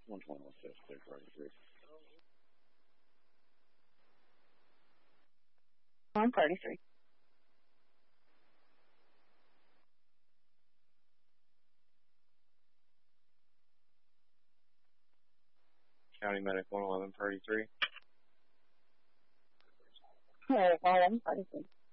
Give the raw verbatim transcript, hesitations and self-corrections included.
one twenty, one fifty, clear thirty-three. one thirty-three. County Medic one eleven thirty-three. Medic one eleven thirty-three.